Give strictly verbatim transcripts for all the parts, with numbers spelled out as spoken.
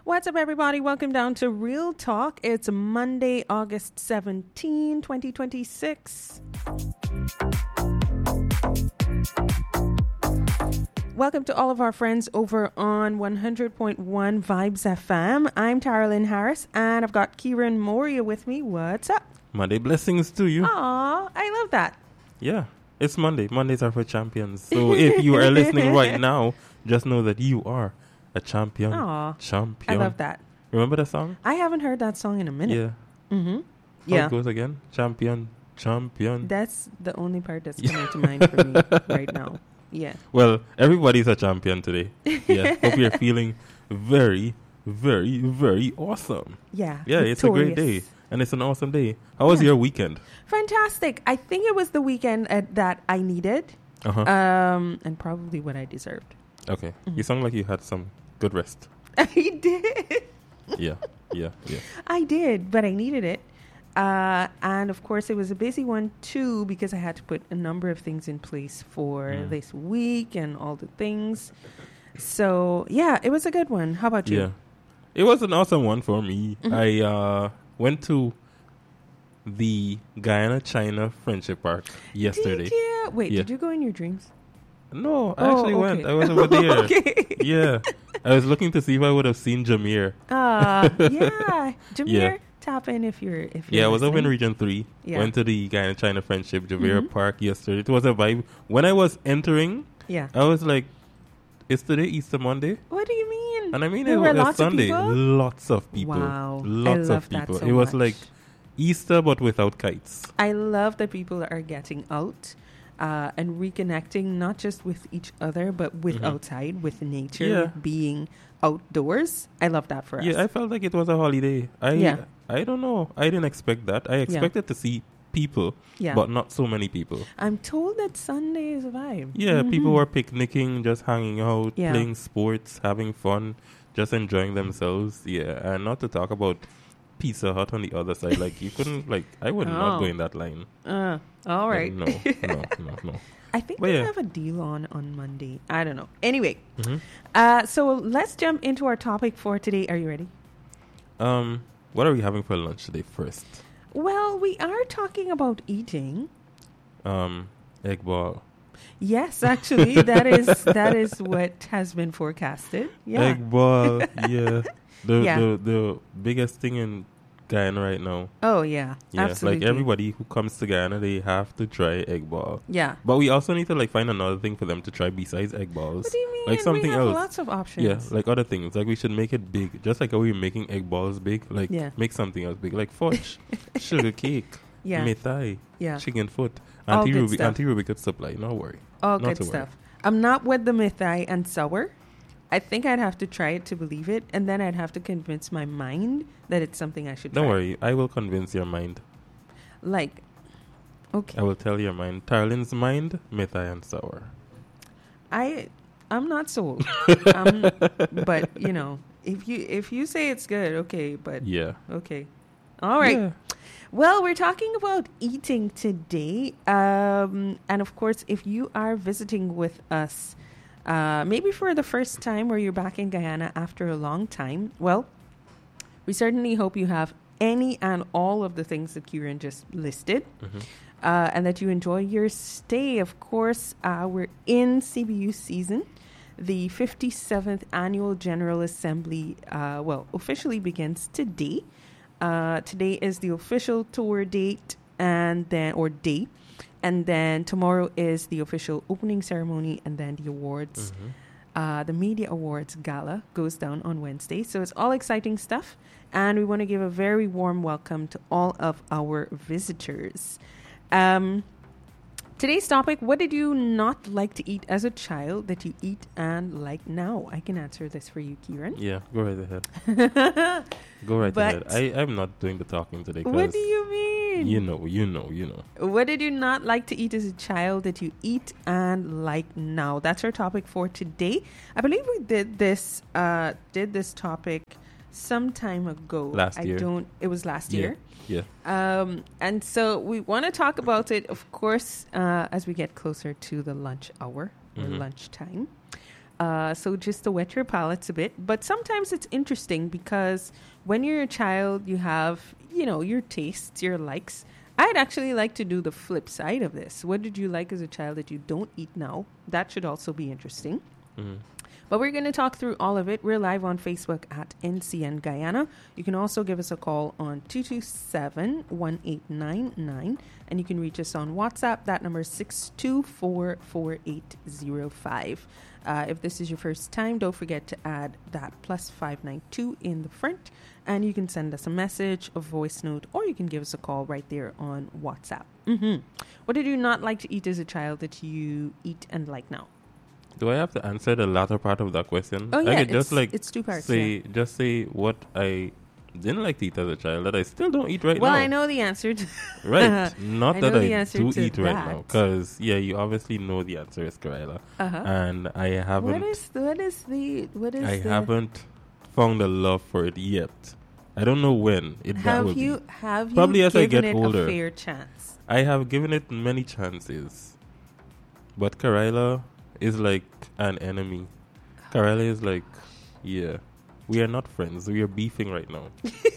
What's up, everybody? Welcome down to Real Talk. It's Monday, August seventeenth, twenty twenty-six. Welcome to all of our friends over on one hundred point one Vibes F M. I'm Taralyn Harris, and I've got Kieran Moria with me. What's up? Monday blessings to you. Aw, I love that. Yeah, it's Monday. Mondays are for champions. So if you are listening right now, just know that you are a champion. Aw, champion. I love that. Remember that song? I haven't heard that song in a minute. Yeah. Mm-hmm. How Yeah. it goes again? Champion, champion. That's the only part that's coming to mind for me right now. Yeah. Well, everybody's a champion today. Yeah. Hope you're feeling very, very, very awesome. Yeah. Yeah, it's a great victorious. day. And it's an awesome day. How was Yeah. your weekend? Fantastic. I think it was the weekend uh, that I needed Uh-huh. um, and probably what I deserved. Okay. Mhm. You sound like you had some good rest. I did. Yeah. Yeah. Yeah. I did, but I needed it. Uh, and of course, it was a busy one too because I had to put a number of things in place for Mm. this week and all the things. So, yeah, it was a good one. How about you? Yeah. It was an awesome one for me. Mhm. I uh, went to the Guyana-China Friendship Park yesterday. Did you? Wait, Yeah. did you go in your dreams? No, I Oh, actually okay. went. I was over there. Okay. Yeah. I was looking to see if I would have seen Jameer. Uh, yeah. Jameer, Yeah. tap in if you're if you're Yeah, I was over in listening. Region three. Yeah. Went to the Guyana-China Friendship Jameer Mhm. Park yesterday. It was a vibe. When I was entering, Yeah. I was like, is today Easter Monday? What do you mean? And I mean, There it were was lots of Sunday. people? Lots of people. Wow. I Lots love of that people. so it was much. like Easter, but without kites. I love that people are getting out uh, and reconnecting, not just with each other, but with Mhm. outside, with nature, Yeah. with being outdoors. I love that for us. Yeah, I felt like it was a holiday. I Yeah. I don't know. I didn't expect that. I expected to see people, Yeah. but not so many people. I'm told that Sunday is a vibe. Yeah, Mhm. people were picnicking, just hanging out, Yeah. playing sports, having fun, just enjoying themselves. Yeah, and not to talk about Pizza Hut on the other side. Like, you couldn't, like, I would not Oh. go in that line. Uh, all Like, right. no, no, no, no. I think But they yeah. have a deal on on Monday. I don't know. Anyway, hmm uh, so let's jump into our topic for today. Are you ready? Um, what are we having for lunch today first? Well, we are talking about eating. Um, egg ball. Yes, actually, that is that is what has been forecasted. Yeah. Egg ball, yeah. The, Yeah. the the biggest thing in Guyana right now. Oh yeah, Yeah, absolutely. like everybody who comes to Guyana, they have to try egg ball. Yeah. But we also need to like find another thing for them to try besides egg balls. What do you mean? Like something we have else. lots of options. Yeah, like other things. Like we should make it big, just like how we're making egg balls big. Like Yeah. make something else big, like fudge, sugar cake, yeah, methai, yeah. chicken foot. All Auntie good Ruby, stuff. Auntie Ruby could supply. No worry. All not good to worry. stuff. I'm not with the mithai and sour. I think I'd have to try it to believe it, and then I'd have to convince my mind that it's something I should Don't try. worry, I will convince your mind. Like, okay, I will tell your mind. Tarlin's mind, methai and sour. I I'm not sold. um, but you know, if you if you say it's good, okay. But Yeah. okay, all right. Yeah. Well, we're talking about eating today. Um, and of course, if you are visiting with us, uh, maybe for the first time or you're back in Guyana after a long time, well, we certainly hope you have any and all of the things that Kieran just listed. Mhm. Uh, and that you enjoy your stay. Of course, uh, we're in C B U season. The fifty-seventh Annual General Assembly, uh, well, officially begins today. Uh, today is the official tour date, and then or day, and then tomorrow is the official opening ceremony, and then the awards. Mhm. Uh, the Media Awards Gala goes down on Wednesday, so it's all exciting stuff. And we want to give a very warm welcome to all of our visitors. Um, today's topic: what did you not like to eat as a child that you eat and like now? I can answer this for you, Kieran. Yeah, go right ahead. Go right But- ahead. I, I'm not doing the talking today. What 'cause do you mean? You know, you know, you know. What did you not like to eat as a child that you eat and like now? That's our topic for today. I believe we did this uh did this topic some time ago. Last I year. don't it was last Yeah. year. Yeah. Um and so we want to talk about it, of course, uh as we get closer to the lunch hour or Mhm. lunchtime. Uh, so just to wet your palates a bit. But sometimes it's interesting because when you're a child, you have, you know, your tastes, your likes. I'd actually like to do the flip side of this. What did you like as a child that you don't eat now? That should also be interesting. Mm-hmm. But we're going to talk through all of it. We're live on Facebook at N C N Guyana. You can also give us a call on two two seven, one eight nine nine. And you can reach us on WhatsApp. That number is six two four, four eight zero five. Uh, if this is your first time, don't forget to add that plus five nine two in the front. And you can send us a message, a voice note, or you can give us a call right there on WhatsApp. Mm-hmm. What did you not like to eat as a child that you eat and like now? Do I have to answer the latter part of that question? Oh, yeah. I could it's, just like it's two parts. say, Yeah. just say what I didn't like to eat as a child that I still don't eat right well, now. I know the answer to Right. Not I that know the I answer do to eat right that. now. Because, yeah, you obviously know the answer is Karela. Uh-huh. And I haven't... What is, what is the... What is I the, haven't found a love for it yet. I don't know when it that Have will you, be. have you Probably as I given get it older. a fair chance? I have given it many chances. But Karela is like an enemy. Karela is like, yeah, we are not friends. We are beefing right now.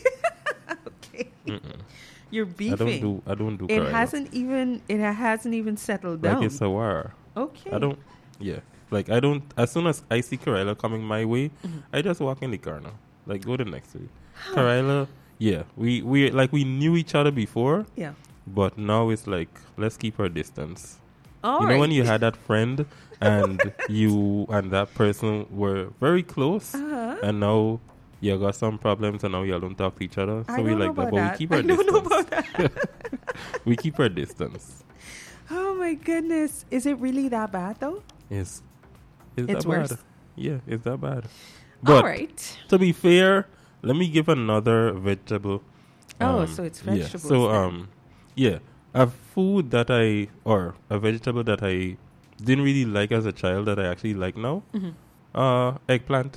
Okay. Mm-mm. You're beefing. I don't do. I don't do. It Karela. hasn't even. It hasn't even settled down. Like it's a war. Okay. I don't. Yeah. Like I don't. As soon as I see Karela coming my way, Mm-hmm. I just walk in the car now. Like go to next week. Karela. Yeah. We we like we knew each other before, Yeah. but now it's like let's keep our distance. All you right. know when you had that friend and you and that person were very close, Uh-huh. and now you got some problems and now you don't talk to each other. So I we don't know like that, about but that. we keep our I don't distance. know about that. We keep our distance. Oh my goodness! Is it really that bad though? Is is It's that worse. bad? Yeah, is that bad? All But right. to be fair, let me give another vegetable. Oh, um, so it's yeah. vegetables. So then. um, yeah, a food that I or a vegetable that I didn't really like as a child that I actually like now. Mhm. Uh, eggplant.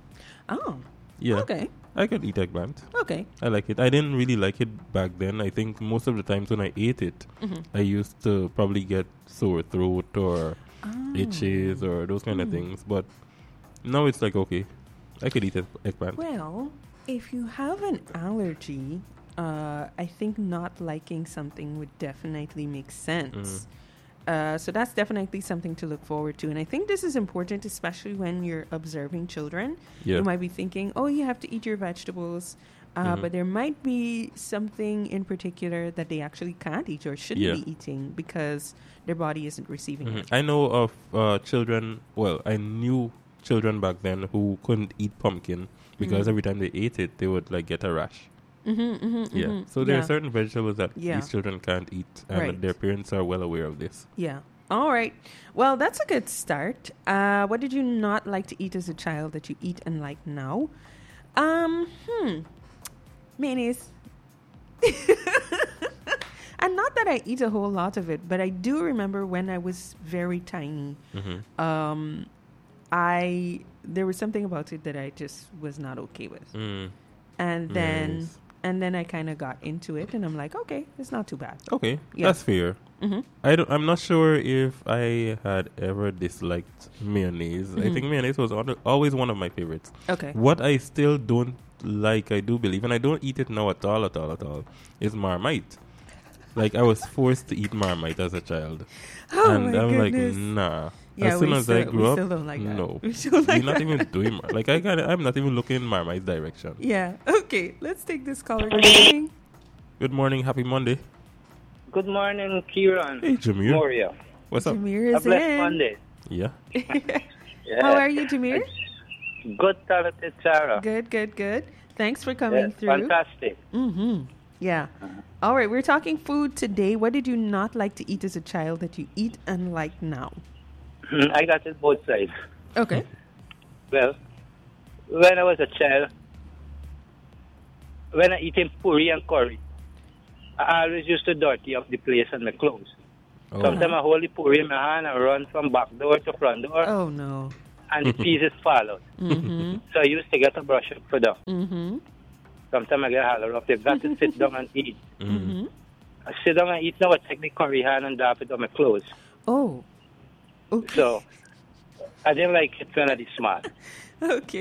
Oh. Yeah, Okay. I could eat eggplant. Okay. I like it. I didn't really like it back then. I think most of the times when I ate it, Mhm. I used to probably get sore throat or Oh. itches or those kind of Mm. things. But now it's like, okay, I could eat egg- eggplant. Well, if you have an allergy, uh, I think not liking something would definitely make sense. Uh, so that's definitely something to look forward to. And I think this is important, especially when you're observing children. Yeah. You might be thinking, oh, you have to eat your vegetables. Uh, Mhm. But there might be something in particular that they actually can't eat or shouldn't Yeah. be eating because their body isn't receiving Mhm. it. I know of uh, children, well, I knew children back then who couldn't eat pumpkin because Mhm. every time they ate it, they would like get a rash. Mm-hmm, mm-hmm, Yeah. mm-hmm. So there yeah. are certain vegetables that Yeah. these children can't eat, and Right. their parents are well aware of this. Yeah. All right. Well, that's a good start. Uh, what did you not like to eat as a child that you eat and like now? Um, hmm. Mayonnaise. And not that I eat a whole lot of it, but I do remember when I was very tiny. Mm-hmm. Um, I there was something about it that I just was not okay with, Mm. and then Nice. and then I kind of got into it, and I'm like, okay, it's not too bad. Okay, Yeah. that's fair. Mm-hmm. I don't, I'm not sure if I had ever disliked mayonnaise. I Mhm. think mayonnaise was al- always one of my favorites. Okay. What I still don't like, I do believe, and I don't eat it now at all, at all, at all, is Marmite. Like, I was forced to eat Marmite as a child. Oh and my I'm goodness. like, nah. Yeah, as soon we as still, I grew we up, still don't like that. no. We still like We're not that. even doing Mar- Like, I gotta, I'm not even looking in Marmite's direction. Yeah. Okay. Let's take this caller. Good morning. Good morning. Happy Monday. Good morning, Kieran. Hey, Jameer. Moria. What's up? Jameer A is blessed in. Monday. Yeah. Yeah. How are you, Jameer? Good, talented Sarah. Good, good, good. Thanks for coming Yeah, through. fantastic. Mm-hmm. Yeah. All right. We're talking food today. What did you not like to eat as a child that you eat and like now? I got it both sides. Okay. Well, when I was a child, when I eating puri and curry, I always used to dirty up the place and my clothes. Oh. Sometimes I hold the puri in my hand and run from back door to front door, Oh no. and the pieces fall out. Mm-hmm. So I used to get a brush up for them. Mm-hmm. Sometimes I get holler up. They've got to sit down and eat. Mm. Mm-hmm. I sit down and eat now. I take the curry hand and dab it on my clothes. Oh. Okay. So, I didn't like it when I was smart. Okay.